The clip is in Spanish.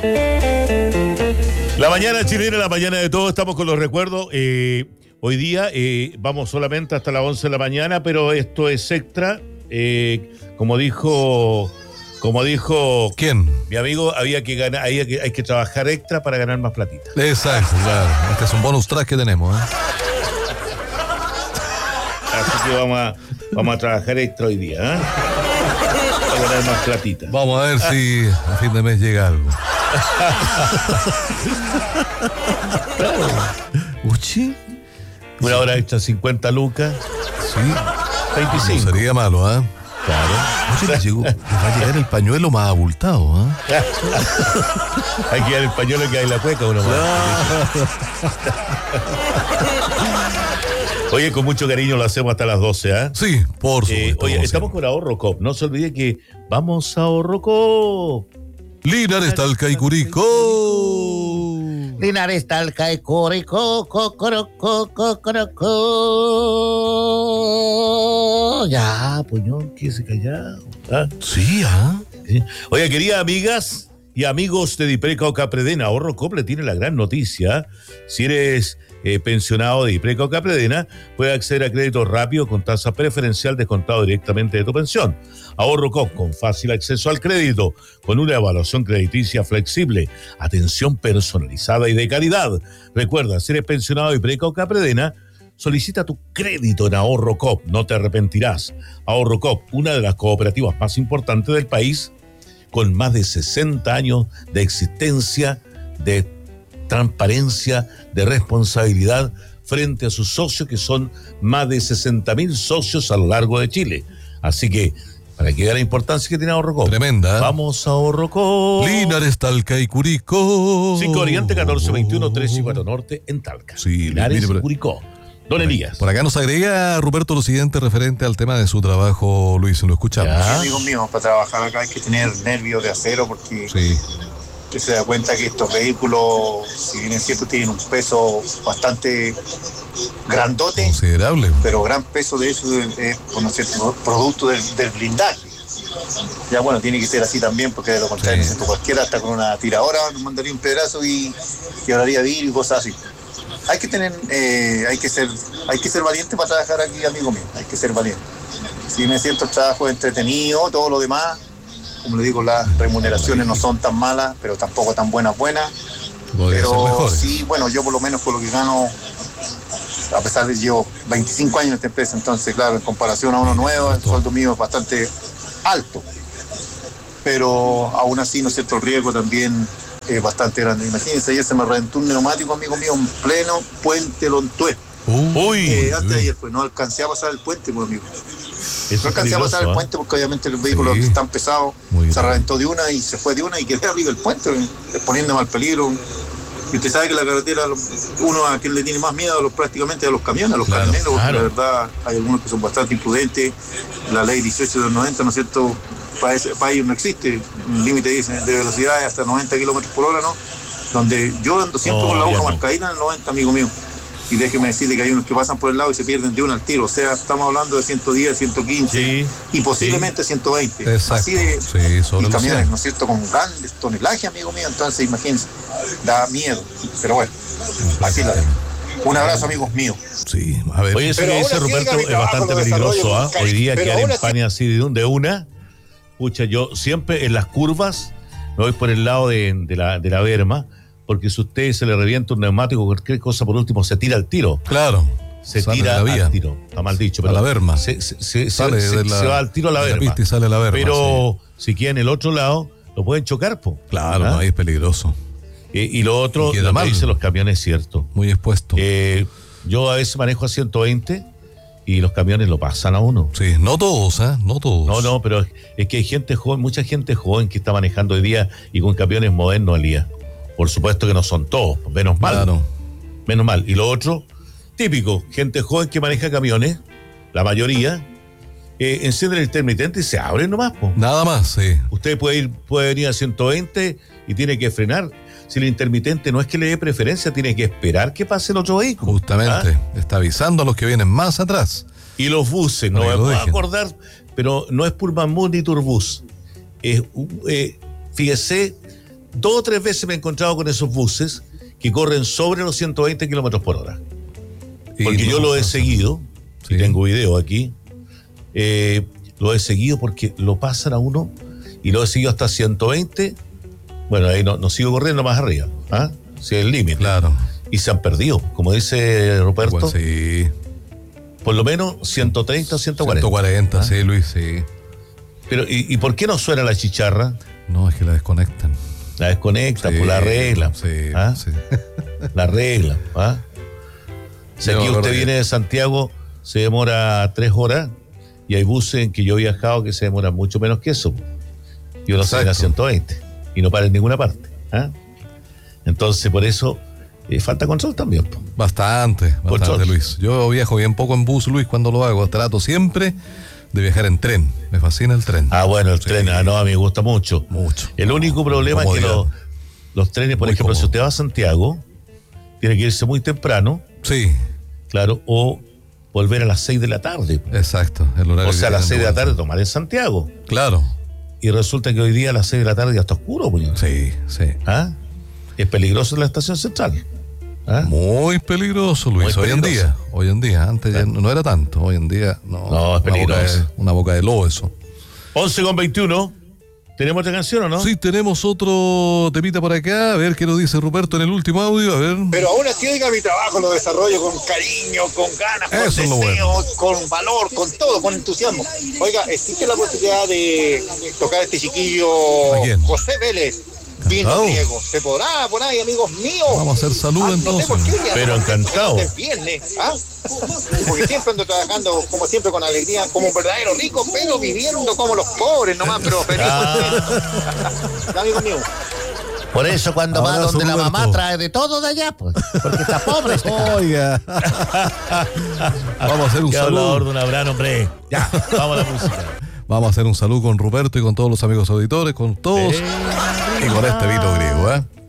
La mañana chilena, la mañana de todos, estamos con los recuerdos. Hoy día vamos solamente hasta las 11 de la mañana, pero esto es extra. Como dijo ¿quién? Mi amigo, hay que trabajar extra para ganar más platita. Exacto, claro. Este es un bonus track que tenemos, ¿eh? Así que vamos a trabajar extra hoy día, ¿eh? Para ganar más platita. Vamos a ver si a fin de mes llega algo. Claro. Uchi. Una hora extra, 50 lucas. Sí. 25. No sería malo, ¿eh? Claro. Oye, les va a llegar el pañuelo más abultado, ¿eh? Hay que dar el pañuelo que hay en la cueca uno más. Oye, con mucho cariño lo hacemos hasta las 12, ¿eh? Sí, por supuesto. Oye, estamos con Ahorro Coop. No se olvide que vamos a Ahorro Coop. Linares, Talca y Curicó. Linares, Talca y Curicó, Ya, puñón, quédese callado. ¿Ah? Sí, ¿ah? ¿Sí? Oye, queridas amigas y amigos de Dipreca o Capredena, Ahorro Coop le tiene la gran noticia. Si eres pensionado de Dipreca o Capredena, puedes acceder a crédito rápido con tasa preferencial descontado directamente de tu pensión. Ahorro Coop, con fácil acceso al crédito, con una evaluación crediticia flexible, atención personalizada y de calidad. Recuerda, si eres pensionado de Dipreca o Capredena, solicita tu crédito en Ahorro Coop, no te arrepentirás. Ahorro Coop, una de las cooperativas más importantes del país, con más de 60 años de existencia, de transparencia, de responsabilidad frente a sus socios, que son más de 60.000 socios a lo largo de Chile. Así que, para que vea la importancia que tiene Ahorro Coop. Tremenda. Vamos a Ahorro Coop. Linares, Talca y Curicó. 5 Oriente, 1421, 3 y 4 Norte, en Talca. Sí, Linares, mire, Curicó. Don Elías. Por acá nos agrega Ruperto lo siguiente referente al tema de su trabajo, Luis, lo escuchamos. Ya. Amigos míos, para trabajar acá hay que tener nervios de acero porque Sí, usted se da cuenta que estos vehículos, si bien es cierto, tienen un peso bastante grandote, considerable. pero gran peso de eso es producto del blindaje. Ya bueno, tiene que ser así también, porque de lo contrario, Sí. cualquiera hasta con una tiradora nos mandaría un pedazo y hablaría vidrio y cosas así. Hay que ser valiente para trabajar aquí, amigo mío, hay que ser valiente. Si me siento el trabajo entretenido, todo lo demás, como le digo, las remuneraciones no son tan malas, pero tampoco tan buenas. Podría ser Pero mejor. sí, bueno, yo por lo menos con lo que gano, a pesar de que llevo 25 años en esta empresa, entonces claro, en comparación a uno nuevo, el sueldo mío es bastante alto. Pero aún así, ¿no es cierto?, el riesgo también es bastante grande. Imagínense, ayer se me reventó un neumático, amigo mío, en pleno puente Lontué. Antes de ayer, pues no alcancé a pasar el puente, pues, amigo. No alcancé a pasar el puente porque obviamente los vehículos Sí. están pesados, Muy se bien. reventó de una y se fue de una y quedé arriba del puente, poniéndome al peligro. Y usted sabe que la carretera, uno a quien le tiene más miedo prácticamente a los camiones, a los Claro, camioneros, porque claro. la verdad hay algunos que son bastante imprudentes. La ley 18 del 90, ¿no es cierto?, para ellos no existe un límite de velocidad hasta 90 kilómetros por hora, ¿no? Donde yo ando siempre con la ya hoja no. marcadita en el 90, amigo mío. Y déjeme decirle que hay unos que pasan por el lado y se pierden de una al tiro. O sea, estamos hablando de 110, 115 Sí. y posiblemente 120. Exacto. Así de Sí, sobre y los camiones, 100. ¿no es cierto?, con grandes tonelajes, amigo mío. Entonces, imagínense, da miedo. Pero bueno, así la dejo. Un abrazo, amigos míos. Sí, a ver. Oye, eso Pero que dice ahora sí, Roberto mi es trabajo bastante lo desarrollo peligroso, ¿ah? con Hoy día pero quedar en ahora sí. España así de una. Pucha, yo siempre en las curvas me voy por el lado de la berma, porque si a usted se le revienta un neumático o cualquier cosa, por último se tira al tiro. Claro. Se Sale tira de la vía. al tiro. Está mal dicho, pero A la berma. se Sale de la- va al tiro a la de la berma. pista y sale a la berma, Pero si queda en el otro lado, lo pueden chocar, po. Claro, ¿Ah? no, ahí es peligroso. Y lo otro, Y queda lo que mal. dicen los camiones es cierto. Muy expuesto. Yo a veces manejo a 120 y los camiones lo pasan a uno. Sí, no todos, ¿eh? No todos. No, pero es que hay gente joven, mucha gente joven que está manejando hoy día y con camiones modernos al día. Por supuesto que no son todos, menos mal. Claro. Menos mal. Y lo otro, típico, gente joven que maneja camiones, la mayoría, encienden el intermitente y se abren nomás, po. Nada más, sí. Usted puede venir a 120 y tiene que frenar. Si el intermitente no es que le dé preferencia, tiene que esperar que pase el otro vehículo. Justamente. ¿Ah? Está avisando a los que vienen más atrás. Y los buses, no Para me que lo puedo dejen. acordar, pero no es Pullman Bus ni Turbus. Fíjese, 2 o 3 veces me he encontrado con esos buses que corren sobre los 120 kilómetros por hora. Porque yo lo he seguido, y tengo video aquí, lo he seguido porque lo pasan a uno y lo he seguido hasta 120. Bueno, ahí no sigo corriendo más arriba, si es el límite. Claro. Y se han perdido, como dice Ruperto. Pues sí. Por lo menos 130 o 140. 140, sí, Luis, sí. Pero, ¿y por qué no suena la chicharra? No, es que la desconectan. La desconectan, Sí, pues la arreglan. sí. La arreglan. Si aquí usted viene de Santiago, se demora 3 horas, y hay buses en que yo he viajado que se demoran mucho menos que eso. Y uno sale a 120 y no para en ninguna parte. Entonces, por eso falta control también. Bastante, Control. Luis. Yo viajo bien poco en bus, Luis, cuando lo hago. Trato siempre de viajar en tren. Me fascina el tren. Bueno, el tren, a mí me gusta mucho. Mucho. El único problema es que los trenes, por ejemplo, si usted va a Santiago, tiene que irse muy temprano. Sí. Claro, o volver a las 6 de la tarde. Exacto. El horario O sea, a las 6 de la tarde tarde. tomar en Santiago. Claro. Y resulta que hoy día a las 6 de la tarde ya está oscuro, pues. Sí. Es peligroso la estación central. Muy peligroso, Luis. Muy peligroso. Hoy en día. Antes ya no era tanto. Hoy en día no. No, es peligroso. Una boca de lobo eso. 11:21. ¿Tenemos otra canción o no? Sí, tenemos otro temita por acá. A ver qué nos dice Ruperto en el último audio. A ver. Pero aún así, oiga, mi trabajo lo desarrollo con cariño, con ganas, con Eso es lo deseo, bueno. con valor, con todo, con entusiasmo. Oiga, ¿existe la posibilidad de tocar a este chiquillo ¿A quién? José Vélez? Vino Encantado. griego. ¿Se podrá por ahí, amigos míos? Vamos a hacer salud No sé entonces. por qué hoy día Pero no sé, encantado. porque es viernes, porque siempre ando trabajando, como siempre, con alegría, como un verdadero rico, pero viviendo como los pobres nomás, pero feliz. Amigos míos. Por eso cuando va Abrazo, donde la Roberto. mamá trae de todo de allá, pues. Porque está pobre este cabrón. Oiga. Vamos a hacer un Qué hablador saludo. de un Abraham, hombre. Ya, vamos a la música. Vamos a hacer un saludo con Ruperto y con todos los amigos auditores, con todos. Y con este Vito griego,